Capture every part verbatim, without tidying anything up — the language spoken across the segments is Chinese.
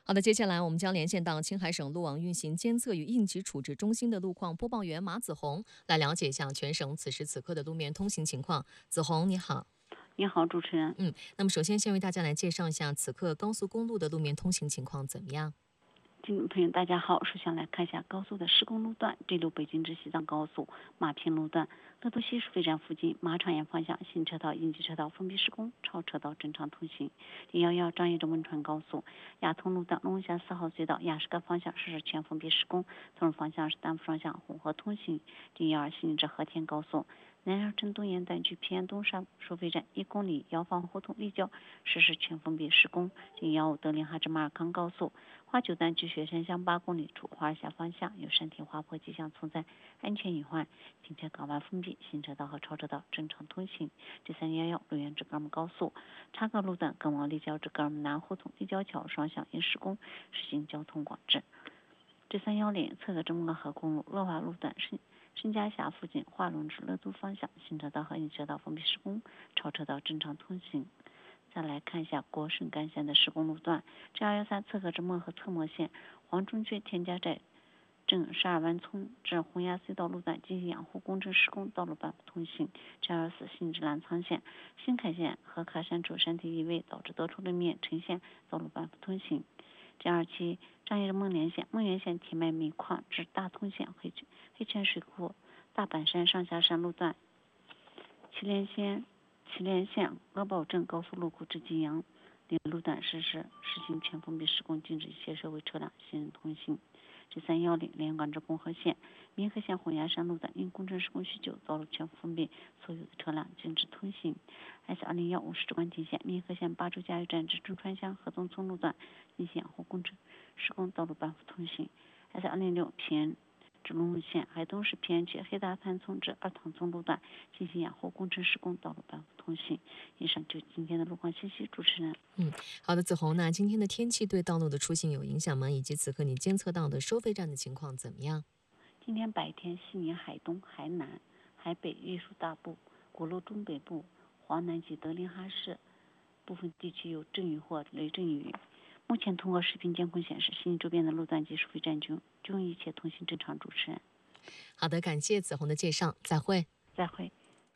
好的，接下来我们将连线到青海省路网运行监测与应急处置中心的路况播报员马子红，来了解一下全省此时此刻的路面通行情况。子红，你好。 你好，主持人。 嗯，那么首先先为大家来介绍一下此刻高速公路的路面通行情况怎么样？ 听众朋友大家好，首先来看一下高速的施工路段。这路北京至西藏高速马坪路段乐都西收费站附近马场沿方向新车道、应急车道封闭施工，超车道正常通行。零幺幺张掖州汶川高速亚通路段龙峡四号隧道雅什干方向实施全封闭施工，从方向是单副双向混合通行。零幺二西宁至和田高速南绕城东沿段距偏东山收费站一公里药房胡同立交实施全封闭施工。零幺五德林哈至马尔康高速花九段距雪山乡八公里处花儿峡方向有山体滑坡迹象存在，安全隐患，停车港湾封闭，行车道和超车道正常通行。第三幺幺泸源至格尔木高速察格路段更往立交至格尔木南胡同立交桥双向因施工实行交通管制。第三幺零侧格至莫河公路乐华路段申申家峡附近化龙至乐都方向行车道和应急车道封闭施工，超车道正常通行。再来看一下国省干线的施工路段。G二一三侧格至漠河侧漠线黄中区田家寨镇沙尔湾村至洪崖隧道路段进行养护工程施工，道路半幅通行。G二四新至澜沧县新凯县和卡山处山体移位导致德州路面呈现道路半幅通行。G二七张掖至孟连县孟源县铁脉煤矿至大通县黑黑泉水库大板山上下山路段祁连县祁连县阿保镇高速路口至济阳两路段实施实行全封闭施工，禁止一切社会车辆行人通行。G三幺零连管至共和县民和县洪崖山路段因工程施工许久，道路全封闭，所有的车辆禁止通行。S 二零幺五是至关田县民和县巴州加油站至中川乡河东村路段进行养护工程施工，道路半幅通行。S 二零六平至龙武县海东市平安区黑大滩村至二塘村路段进行养护工程施工，道路半幅通行。以上就是今天的路况信息，主持人。 嗯，好的，子红，那今天的天气对道路的出行有影响吗？以及此刻你监测到的收费站的情况怎么样？ 今天白天西宁、海东、海南、海北、玉树大部、果洛中北部、华南及德林哈市部分地区有阵雨或雷阵雨。目前通过视频监控显示，西宁周边的路段及收费站均均一切通行正常。主持人， 好的，感谢子红的介绍，再会。 再会。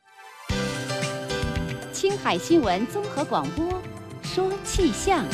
青海新闻综合广播，说气象。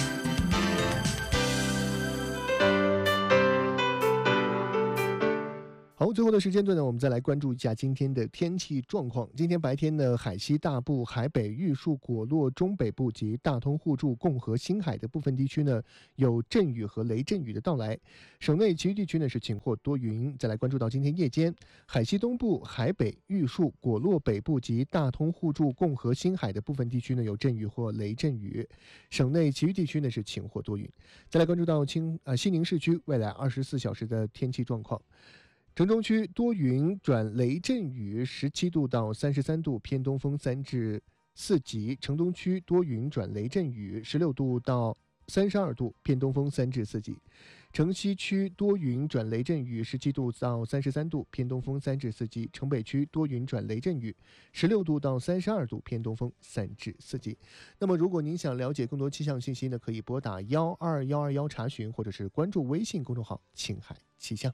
好，最后的时间段呢，我们再来关注一下今天的天气状况。今天白天呢，海西大部、海北、玉树、果洛中北部及大通互助、共和、新海的部分地区呢，有阵雨和雷阵雨的到来。省内其余地区呢是晴或多云。再来关注到今天夜间，海西东部、海北、玉树、果洛北部及大通互助、共和、新海的部分地区呢有阵雨或雷阵雨。省内其余地区呢是晴或多云。再来关注到青呃西宁市区未来二十四小时的天气状况。城中区多云转雷阵雨，十七度到三十三度，偏东风三至四级。城东区多云转雷阵雨，十六度到三十二度，偏东风三至四级。城西区多云转雷阵雨，十七度到三十三度，偏东风三至四级。城北区多云转雷阵雨，十六度到三十二度，偏东风三至四级。那么，如果您想了解更多气象信息呢，可以拨打幺二幺二幺查询，或者是关注微信公众号“青海气象”。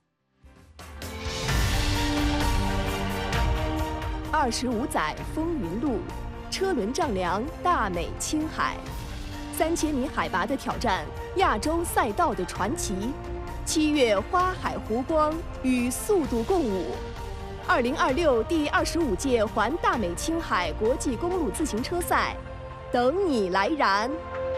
二十五载风云路，车轮丈量大美青海，三千米海拔的挑战，亚洲赛道的传奇。七月花海湖光与速度共舞。二零二六第二十五届环大美青海国际公路自行车赛，等你来燃！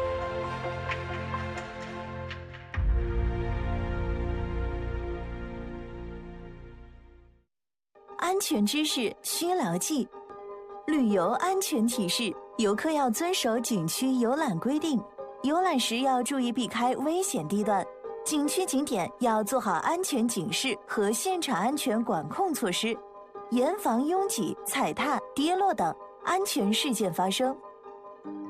安全知识需牢记。旅游安全提示：游客要遵守景区游览规定，游览时要注意避开危险地段，景区景点要做好安全警示和现场安全管控措施，严防拥挤、踩踏、跌落等安全事件发生。